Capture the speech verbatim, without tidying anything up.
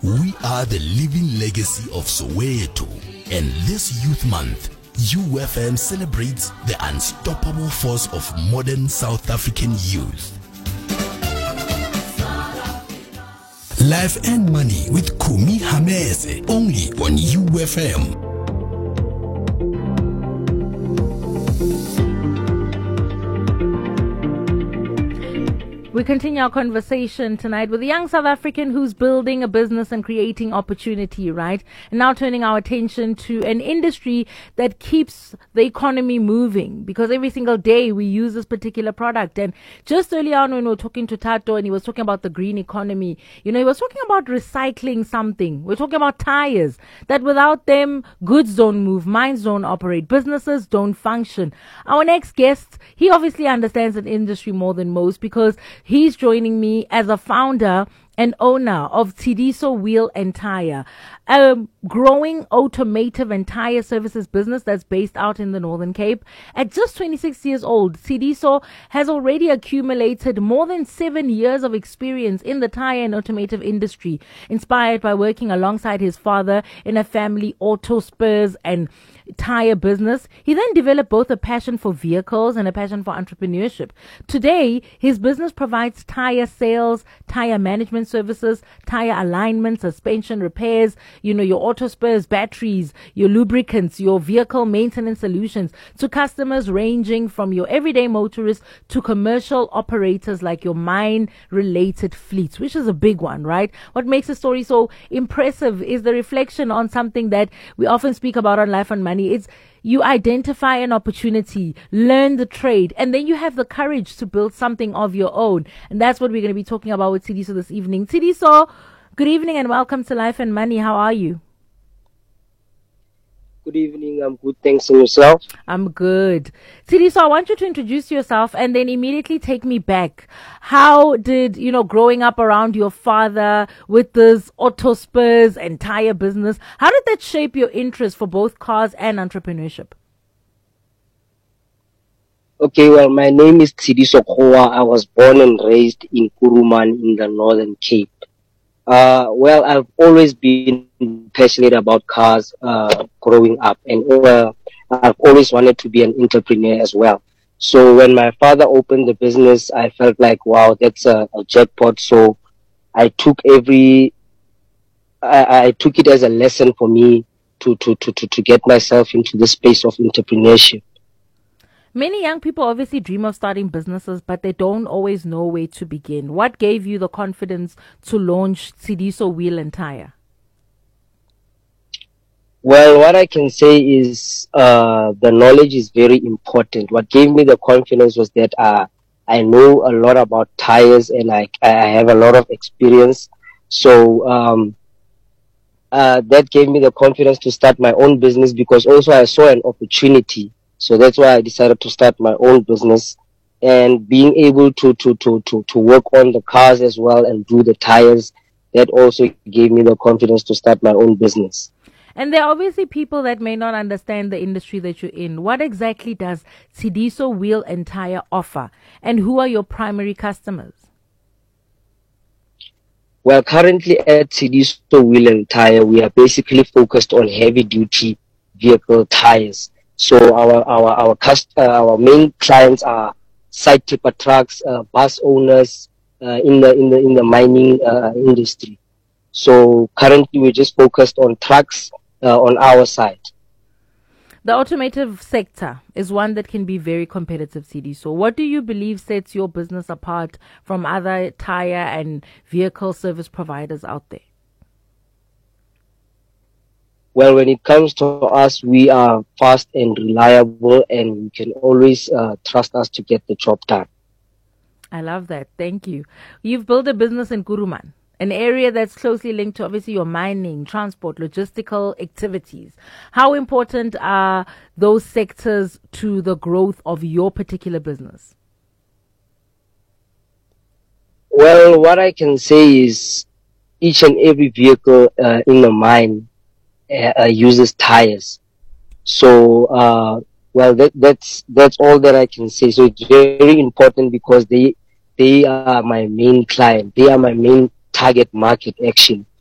We are the living legacy of Soweto, and this Youth Month, U F M celebrates the unstoppable force of modern South African youth. Life and Money with Kumi Hamese, only on U F M. We continue our conversation tonight with a young South African who's building a business and creating opportunity, right? And now turning our attention to an industry that keeps the economy moving, because every single day we use this particular product. And just early on when we were talking to Tato and he was talking about the green economy, you know, he was talking about recycling something. We're talking about tires, that without them, goods don't move, minds don't operate, businesses don't function. Our next guest, he obviously understands an industry more than most, because he's joining me as a founder and owner of Tsidiso Wheel and Tire, a growing automotive and tire services business that's based out in the Northern Cape. At just twenty-six years old, Tsidiso has already accumulated more than seven years of experience in the tire and automotive industry, inspired by working alongside his father in a family auto spares and tire business. He then developed both a passion for vehicles and a passion for entrepreneurship. Today, his business provides tire sales, tire management services, tire alignment, suspension repairs, you know, your auto spares, batteries, your lubricants, your vehicle maintenance solutions to customers ranging from your everyday motorists to commercial operators like your mine-related fleets, which is a big one, right? What makes the story so impressive is the reflection on something that we often speak about on Life and Money. It's you identify an opportunity, learn the trade, and then you have the courage to build something of your own. And that's what we're going to be talking about with Tsidiso this evening. Tsidiso, good evening and welcome to Life and Money. How are you? Good evening. I'm good. Thanks. And yourself? I'm good. Tsidiso, I want you to introduce yourself and then immediately take me back. How did, you know, growing up around your father with this auto spares and tire business, how did that shape your interest for both cars and entrepreneurship? Okay, well, my name is Tsidiso Khoa. I was born and raised in Kuruman in the Northern Cape. Uh, well, I've always been passionate about cars, uh, growing up, and uh, I've always wanted to be an entrepreneur as well. So when my father opened the business, I felt like, wow, that's a, a jackpot. So I took every, I, I took it as a lesson for me to, to, to, to, to get myself into the space of entrepreneurship. Many young people obviously dream of starting businesses, but they don't always know where to begin. What gave you the confidence to launch Tsidiso Wheel and Tire? Well, what I can say is uh, the knowledge is very important. What gave me the confidence was that uh, I know a lot about tires and I, I have a lot of experience. So um, uh, that gave me the confidence to start my own business, because also I saw an opportunity. So that's why I decided to start my own business, and being able to, to, to, to, to work on the cars as well and do the tires, that also gave me the confidence to start my own business. And there are obviously people that may not understand the industry that you're in. What exactly does Tsidiso Wheel and Tire offer, and who are your primary customers? Well, currently at Tsidiso Wheel and Tire, we are basically focused on heavy-duty vehicle tires. So our our our cust- uh, our main clients are side tipper trucks, uh, bus owners uh, in the in the in the mining uh, industry. So currently we're just focused on trucks uh, on our side. The automotive sector is one that can be very competitive, Tsidiso. So what do you believe sets your business apart from other tire and vehicle service providers out there? Well, when it comes to us, we are fast and reliable, and you can always uh, trust us to get the job done. I love that. Thank you. You've built a business in Kuruman, an area that's closely linked to obviously your mining, transport, logistical activities. How important are those sectors to the growth of your particular business? Well, what I can say is each and every vehicle uh, in the mine Uh, uses tires. So, uh, well, that, that's that's all that I can say. So it's very important, because they they are my main client. They are my main target market, actually.